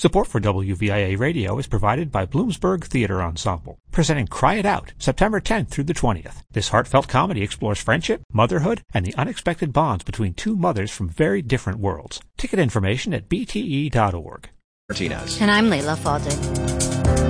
Support for WVIA Radio is provided by Bloomsburg Theater Ensemble, presenting Cry It Out, September 10th through the 20th. This heartfelt comedy explores friendship, motherhood, and the unexpected bonds between two mothers from very different worlds. Ticket information at bte.org. Martinez. And I'm Layla Fawcett.